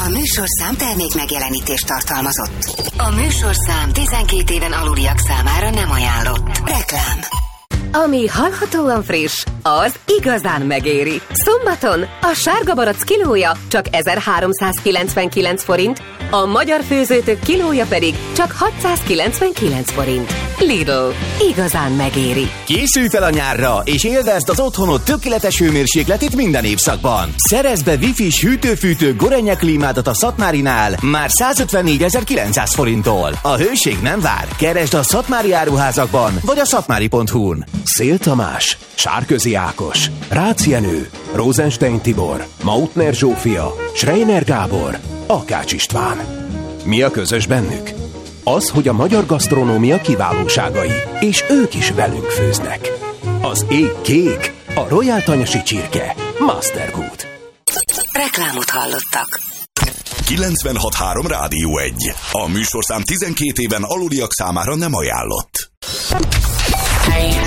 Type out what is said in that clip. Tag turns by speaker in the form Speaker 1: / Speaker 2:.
Speaker 1: A műsorszám termék megjelenítést tartalmazott. A műsorszám 12 éven aluliak számára nem ajánlott. Reklám.
Speaker 2: Ami hallhatóan friss, az igazán megéri. Szombaton a sárga barack kilója csak 1399 forint, a magyar főzőtök kilója pedig csak 699 forint. Lidl, igazán megéri.
Speaker 3: Készülj fel a nyárra, és élvezd az otthonod tökéletes hőmérsékletét minden évszakban. Szerezd be Wi-Fi-s hűtő-fűtő Gorenje klímádat a Szatmárinál már 154.900 forinttól. A hőség nem vár. Keresd a szatmári áruházakban, vagy a szatmári.hu-n.
Speaker 4: Szél Tamás, Sárközi Ákos, Rácz Jenő, Rosenstein Tibor, Mautner Zsófia, Schreiner Gábor, Akács István. Mi a közös bennük? Az, hogy a magyar gasztronómia kiválóságai, és ők is velünk főznek. Az ég kék, a Royal Tanyasi csirke, Mastergood.
Speaker 1: Reklámot hallottak.
Speaker 5: 96.3 Rádió 1. A műsorszám 12 éven aluliak számára nem ajánlott.